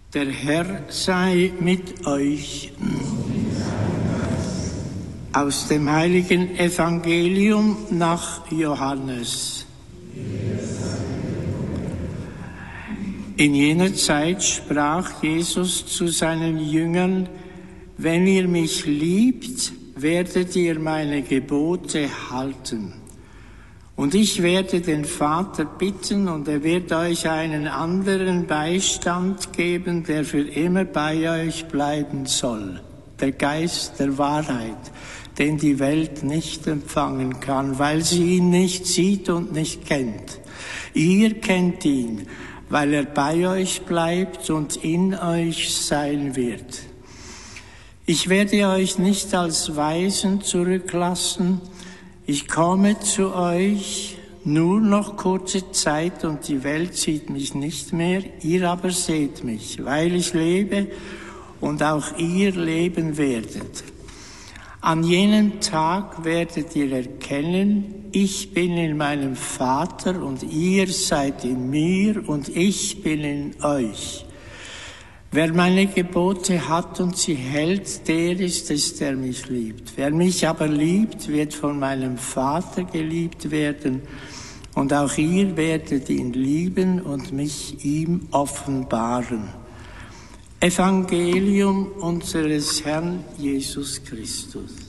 Der Herr sei mit euch. Aus dem heiligen Evangelium nach Johannes. In jener Zeit sprach Jesus zu seinen Jüngern: Wenn ihr mich liebt, werdet ihr meine Gebote halten. Und ich werde den Vater bitten, und er wird euch einen anderen Beistand geben, der für immer bei euch bleiben soll. Der Geist der Wahrheit, den die Welt nicht empfangen kann, weil sie ihn nicht sieht und nicht kennt. Ihr kennt ihn, weil er bei euch bleibt und in euch sein wird. Ich werde euch nicht als Waisen zurücklassen. Ich komme zu euch nur noch kurze Zeit und die Welt sieht mich nicht mehr. Ihr aber seht mich, weil ich lebe und auch ihr leben werdet. An jenem Tag werdet ihr erkennen, ich bin in meinem Vater und ihr seid in mir und ich bin in euch. Wer meine Gebote hat und sie hält, der ist es, der mich liebt. Wer mich aber liebt, wird von meinem Vater geliebt werden, und auch ihr werdet ihn lieben und mich ihm offenbaren. Evangelium unseres Herrn Jesus Christus.